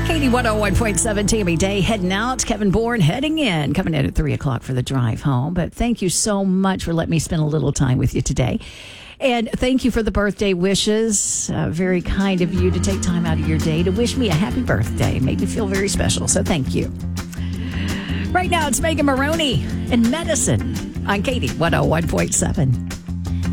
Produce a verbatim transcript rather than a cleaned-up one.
Katie one oh one point seven Tammy Day heading out. Kevin Bourne heading in, coming in at three o'clock for the drive home. But thank you so much for letting me spend a little time with you today. And thank you for the birthday wishes. Uh, very kind of you to take time out of your day to wish me a happy birthday. It made me feel very special, so thank you. Right now, it's Megan Maroney and Medicine on Katie one oh one point seven.